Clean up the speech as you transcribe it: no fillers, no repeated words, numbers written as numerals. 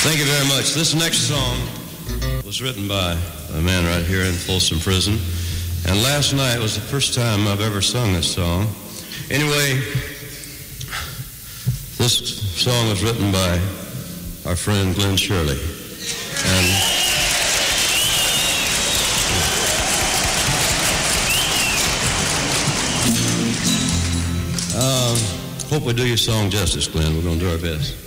Thank you very much. This next song was written by a man right here in Folsom Prison. And last night was the first time I've ever sung this song. Anyway, this song was written by our friend Glenn Shirley. And hope we do your song justice, Glenn. We're going to do our best.